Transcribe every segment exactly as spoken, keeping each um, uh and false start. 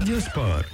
راديو سبور.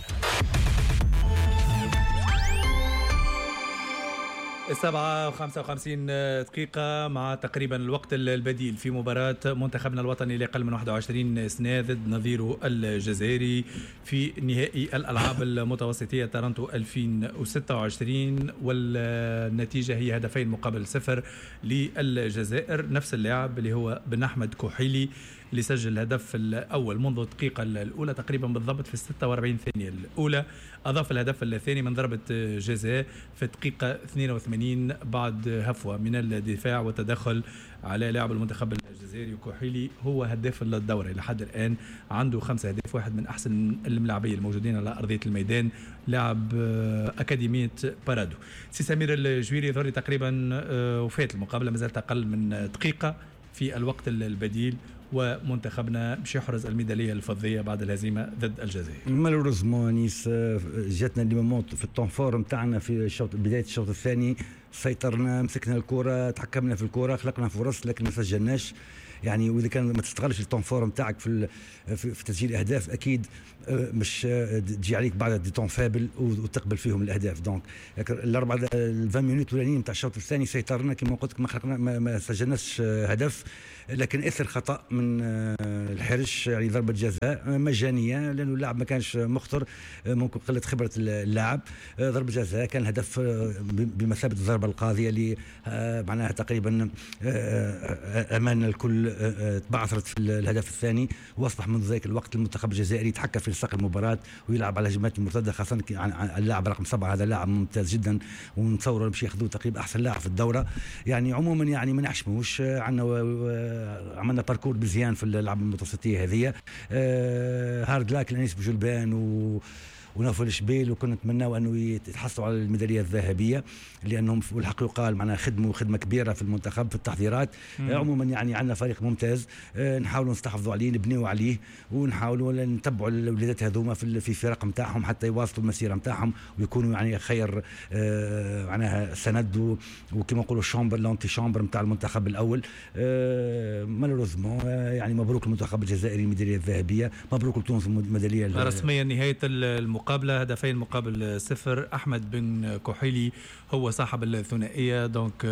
السبعة وخمسة وخمسين دقيقة مع تقريبا الوقت البديل في مباراة منتخبنا الوطني لأقل من واحد وعشرين سنة ضد نظيره الجزائري في نهائي الألعاب المتوسطية تورنتو ألفين وستة وعشرين، والنتيجة هي هدفين مقابل صفر للجزائر. نفس اللاعب اللي هو بن أحمد كحيلي اللي سجل الهدف الأول منذ الدقيقة الأولى تقريبا بالضبط في الستة وأربعين ثانية الأولى، أضاف الهدف الثاني من ضربة جزاء في الدقيقة اثنين وثمانين بعد هفوة من الدفاع وتدخل على لاعب المنتخب الجزائري كحيلي. هو هداف الدورة لحد الآن، عنده خمسة أهداف، واحد من أحسن الملاعبين الموجودين على أرضية الميدان، لاعب أكاديمية بارادو. سي سمير الجويري ظهر تقريبا وفات المقابلة، مازالت أقل من دقيقة في الوقت البديل، ومنتخبنا باش يحرز الميداليه الفضيه بعد الهزيمه ضد الجزائر. مالوريزمون نيس جاتنا لي مومونت في التون فور نتاعنا في الشوط بدايه الشوط الثاني، سيطرنا، مسكنا الكره، تحكمنا في الكره، خلقنا فرص لكن ما سجلناش. يعني واذا كان ما تستغلش التون فور نتاعك في في تسجيل اهداف اكيد مش تجي عليك بعد دي تون فابل وتقبل فيهم الاهداف. دونك الاربع عشرين مينوت الاولانيين نتاع الشوط الثاني سيطرنا كما قلت لك، ما خلقنا ما, ما سجلناش هدف، لكن اثر خطا من الحرش، يعني ضربه جزاء مجانيه لانه اللاعب ما كانش مخطر، ممكن قله خبره اللاعب. ضربه جزاء كان هدف بمثابه الضربه القاضيه اللي معناها تقريبا امان الكل تبعثرت في الهدف الثاني، واصبح منذ ذلك الوقت المنتخب الجزائري يتحكم في ساق المباراه ويلعب على هجمات المرتده، خاصه اللاعب رقم سبعه هذا لاعب ممتاز جدا، ونتصور باش ياخذوه تقريبا احسن لاعب في الدوره. يعني عموما يعني ما نحشموش، عندنا عملنا باركور مزيان في الالعاب المتوسطيه هذه. هارد لاك لانيس بوجلبان و ونوفل شبيل، وكنا نتمناو انه يتحصلوا على الميداليه الذهبيه لانهم والحق يقال معناها خدموا خدمه كبيره في المنتخب في التحضيرات. عموما يعني عندنا فريق ممتاز، نحاولوا نستحفظوا عليه، نبنيوا عليه، ونحاولوا نتبعوا الولادات هذوما في في فرق نتاعهم حتى يواصلوا المسيره نتاعهم ويكونوا يعني خير معناها سند وكما نقولوا الشامبر لانتي شامبر نتاع المنتخب الاول. مالوريزمون يعني مبروك المنتخب الجزائري الميداليه الذهبيه، مبروك لتونس الميداليه رسميا. نهايه المقابله هدفين مقابل صفر، احمد بن كحيلي هو صاحب الثنائيه. دونك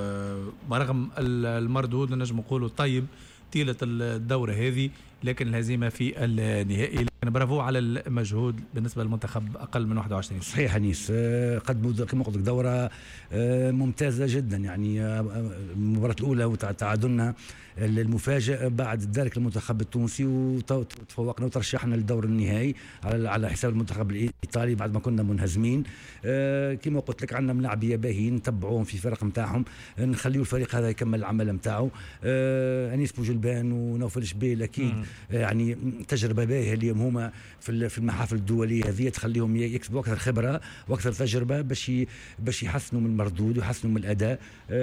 برغم المردود نجم نقولوا طيب طيله الدوره هذه، لكن الهزيمه في النهائي. لكن برافو على المجهود بالنسبه للمنتخب اقل من واحد وعشرين. صحيح انيس، قدموا كما قلت لك دوره ممتازه جدا. يعني المباراه الاولى وتعادلنا المفاجئ بعد ذلك المنتخب التونسي، وتفوقنا وترشحنا للدور النهائي على على حساب المنتخب الايطالي بعد ما كنا منهزمين. كما قلت لك عندنا ملاعبيه باهيين، نتبعوهم في فرق نتاعهم، نخليوا الفريق هذا يكمل العمل نتاعو. انيس بوجلبان ونوفل شبيل اكيد م. يعني تجربه باهيه اليوم هما في في المحافل الدوليه هذه، تخليهم يكسبوا اكثر خبره واكثر تجربه باش باش يحسنوا من المردود ويحسنوا من الاداء.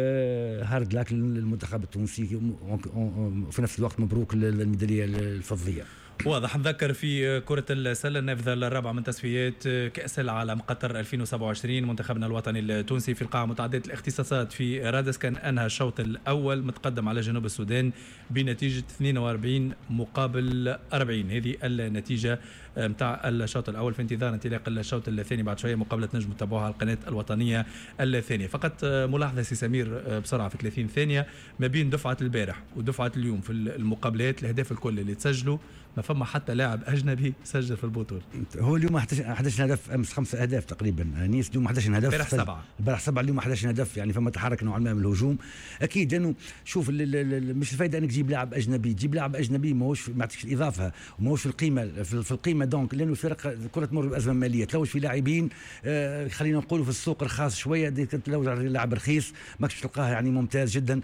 هارد لاك للمنتخب التونسي، وفي نفس الوقت مبروك الميداليه الفضيه. واضح. نذكر في كرة السلة النافذة الرابعة من تصفيات كأس العالم قطر ألفين وسبعة وعشرين، منتخبنا الوطني التونسي في القاعة متعددة الاختصاصات في رادس كان أنهى الشوط الأول متقدم على جنوب السودان بنتيجة اثنين وأربعين مقابل أربعين. هذه النتيجة متاع الشوط الأول، في انتظار انطلاق الشوط الثاني بعد شوية. مقابلة نجم تتابعوها على القناة الوطنية الثانية. فقط ملاحظة سي سمير بسرعة في ثلاثين ثانية ما بين دفعة البارح ودفعة اليوم في المقابلات، الأهداف الكل اللي تسجلوا ما فما حتى لاعب اجنبي سجل في البطوله. هو اليوم احد عشر هدف، امس خمسة اهداف تقريبا. نيس اليوم احد عشر هدف، البارح سبعه البارح سبعه، اليوم احد عشر هدف. يعني فما تحرك نوعا ما من الهجوم اكيد، لانه شوف مش الفائده انك تجيب لاعب اجنبي، تجيب لاعب اجنبي ماهوش ما يعطيكش الاضافه وماهوش في القيمه في القيمه. دونك لانه الفرق الكره تمر بازمه ماليه، تلوج في لاعبين آه خلينا نقولوا في السوق رخاص شويه، تلوج على لاعب رخيص ماكش تلقاه يعني ممتاز جدا.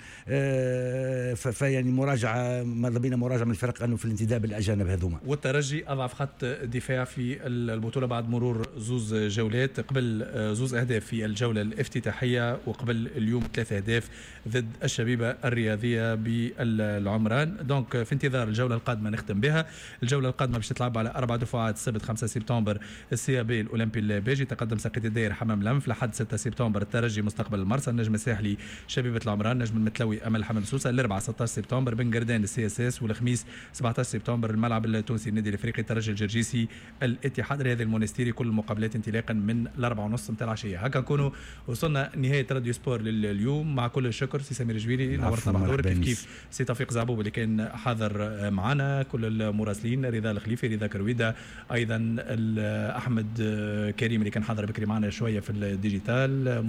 آه فيعني مراجعه ماذا بينا مراجعه من الفرق انه في الانتداب الاجانب هذوما. والترجي اضعف خط دفاع في البطوله بعد مرور زوز جولات، قبل زوز اهداف في الجوله الافتتاحيه وقبل اليوم ثلاث اهداف ضد الشبيبه الرياضيه بالعمران. دونك في انتظار الجوله القادمه نختم بها. الجوله القادمه باش تتلعب على اربع دفعات. السبت خمسة سبتمبر السي بي الاولمبي الباجي تقدم ساقية الداير حمام الانف. لحد ستة سبتمبر الترجي مستقبل المرسى. النجم الساحلي شبيبه العمران. نجم المتلوي امل حمام سوسه. الاربعاء ستة عشر سبتمبر بن قردان السي اس اس. والخميس سبعة عشر سبتمبر الملعب المقابل التونسي النادي الافريقي الترجي الجرجيسي الاتحاد الرياضي المونستيري، كل المقابلات انطلاقا من الاربعة ونص نتاع العشيه. هكا نكونوا وصلنا نهايه راديو سبور لليوم. مع كل الشكر سي سمير جبيري نورتنا بحضورك، كيف كيف سي توفيق زعبوب اللي كان حاضر معنا، كل المراسلين رضا الخليفي رضا كرويده، ايضا احمد كريم اللي كان حاضر بكري معنا شويه في الديجيتال.